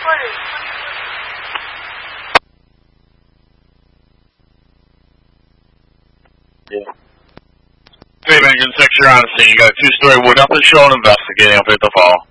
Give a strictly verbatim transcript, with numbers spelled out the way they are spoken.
Yeah. Hey, Engine six, you're on the scene. You got a two-story wood up and show and investigating up at the fall.